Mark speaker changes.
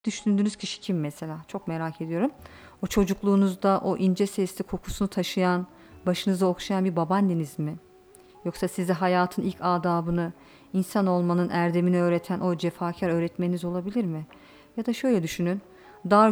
Speaker 1: Düşündüğünüz kişi kim mesela? Çok merak ediyorum. O çocukluğunuzda o ince sesli kokusunu taşıyan, başınızı okşayan bir babaanneniz mi? Yoksa size hayatın ilk adabını, insan olmanın erdemini öğreten o cefakar öğretmeniniz olabilir mi? Ya da şöyle düşünün. Dar